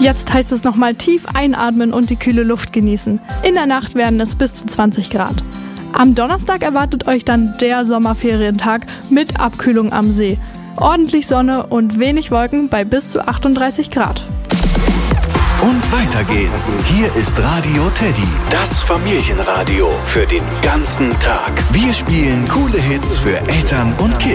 Jetzt heißt es nochmal tief einatmen und die kühle Luft genießen. In der Nacht werden es bis zu 20 Grad. Am Donnerstag erwartet euch dann der Sommerferientag mit Abkühlung am See. Ordentlich Sonne und wenig Wolken bei bis zu 38 Grad. Und weiter geht's. Hier ist Radio Teddy, das Familienradio für den ganzen Tag. Wir spielen coole Hits für Eltern und Kids.